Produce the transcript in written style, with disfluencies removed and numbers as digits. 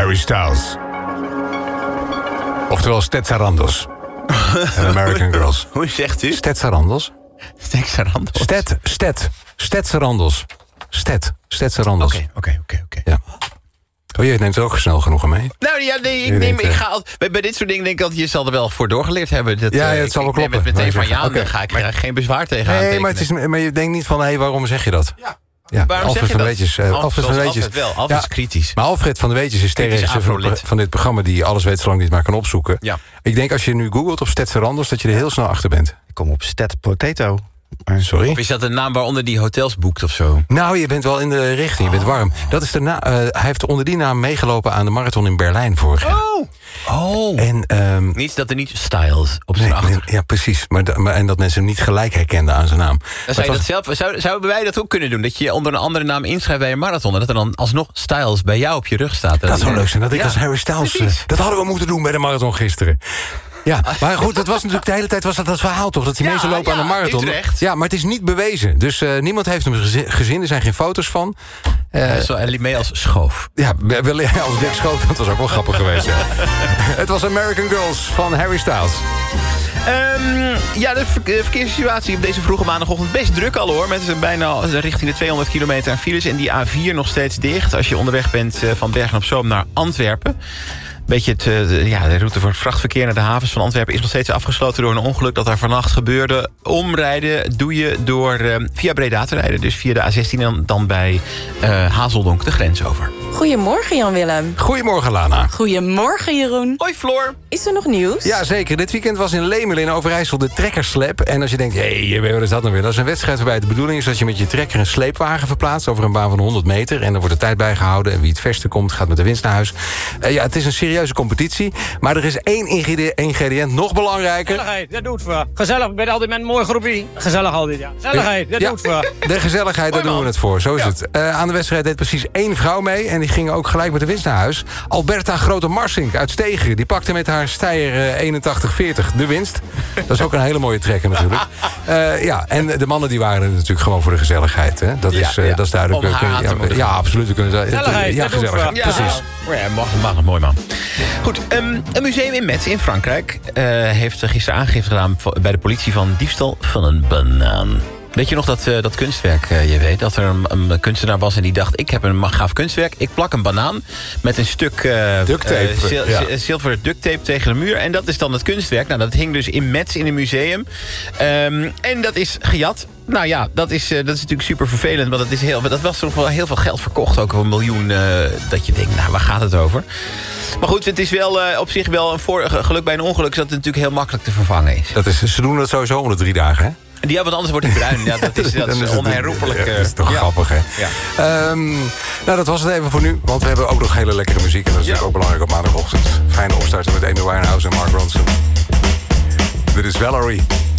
Harry Styles. Oftewel Stetsarandos. En American Girls. Hoe zegt u? Stetsarandos. Stetsarandos. Stetsarandos. Stetsarandos. Oké. Ja. Oh, je neemt er ook snel genoeg aan mee. Nou ja, nee, ik ga altijd, bij dit soort dingen denk ik dat je zal er wel voor doorgeleerd hebben. Dat, het zal wel kloppen. Ik neem het meteen van Oké. Dan ga ik geen bezwaar tegen aantekenen. Nee, maar je denkt niet van, waarom zeg je dat? Ja, waarom Alfred zeg je van dat? Weetjes. Alfred van Weetjes. Wel. Alfred is kritisch. Maar Alfred van de Weetjes is sterrenregisseur van dit programma die alles weet zolang hij het maar kan opzoeken. Ja. Ik denk als je nu googelt op Stetsarandos dat je er heel snel achter bent. Ik kom op Stet Potato. Sorry? Of is dat een naam waaronder die hotels boekt of zo? Nou, je bent wel in de richting, je bent warm. Dat is hij heeft onder die naam meegelopen aan de marathon in Berlijn vorig jaar. Oh. En, Niets dat er niet Styles op zijn achter. ja, precies. En dat mensen hem niet gelijk herkenden aan zijn naam. Dan zou je dat zelf, zouden wij dat ook kunnen doen? Dat je onder een andere naam inschrijft bij een marathon. En dat er dan alsnog Styles bij jou op je rug staat. Dat zou leuk zijn. Dat ik als Harry Styles... dat hadden we moeten doen bij de marathon gisteren. Ja, maar goed, dat was natuurlijk de hele tijd dat verhaal toch? Dat die mensen lopen aan de marathon. Utrecht. Ja, maar het is niet bewezen. Dus niemand heeft hem gezien. Er zijn geen foto's van. Hij liep mee als schoof. Ja, als Dick Schoof. Dat was ook wel grappig geweest. Ja. Het was American Girls van Harry Styles. De verkeerssituatie op deze vroege maandagochtend best druk al hoor. Met bijna richting de 200 kilometer aan files. En die A4 nog steeds dicht. Als je onderweg bent van Bergen op Zoom naar Antwerpen. Beetje de route voor het vrachtverkeer naar de havens van Antwerpen is nog steeds afgesloten door een ongeluk dat daar vannacht gebeurde. Omrijden doe je door via Breda te rijden. Dus via de A16 en dan bij Hazeldonk de grens over. Goedemorgen Jan-Willem. Goedemorgen Lana. Goedemorgen Jeroen. Hoi Floor. Is er nog nieuws? Ja, zeker. Dit weekend was in Lemelen in Overijssel de trekkerslap. En als je denkt, wat is dat nou weer? Dat is een wedstrijd waarbij de bedoeling is dat je met je trekker een sleepwagen verplaatst over een baan van 100 meter. En dan wordt de tijd bijgehouden. En wie het verste komt, gaat met de winst naar huis. Het is een serieuze competitie. Maar er is één ingrediënt nog belangrijker. Gezelligheid, dat doet we. Gezellig, ik ben altijd met een mooi groepie. Gezellig altijd, ja. Gezelligheid, dat doet we. De gezelligheid, daar doen we het voor. Zo is het. Aan de wedstrijd deed precies 1 vrouw mee. En die ging ook gelijk met de winst naar huis. Alberta Grote-Marsink uit Stegen. Die pakte met haar Steyr 8140 de winst. Dat is ook een hele mooie trekker natuurlijk. En de mannen die waren er natuurlijk gewoon voor de gezelligheid. Hè? Dat is duidelijk. Om haar aan te moedigen. Ja, absoluut. We kunnen Gezelligheid, ja, gezelligheid. Ja. Precies. Mag een mooi man. Goed, een museum in Metz in Frankrijk heeft gisteren aangifte gedaan bij de politie van diefstal van een banaan. Weet je nog dat kunstwerk, je weet, dat er een kunstenaar was en die dacht, ik heb een gaaf kunstwerk, ik plak een banaan met een stuk zilveren duct tape tegen de muur en dat is dan het kunstwerk. Nou, dat hing dus in Metz in een museum en dat is gejat. Nou ja, dat is natuurlijk super vervelend, want dat was toch wel heel veel geld verkocht, ook een miljoen, dat je denkt, nou, waar gaat het over? Maar goed, het is wel op zich wel een geluk bij een ongeluk, dat het natuurlijk heel makkelijk te vervangen is. Ze doen dat sowieso onder 3 dagen, hè? Ja, want anders wordt hij bruin. Ja, dat is onherroepelijk. Dat is toch grappig, hè? Ja. Dat was het even voor nu. Want we hebben ook nog hele lekkere muziek. En dat is natuurlijk ook belangrijk op maandagochtend. Fijne opstarten met Amy Winehouse en Mark Ronson. Dit is Valerie.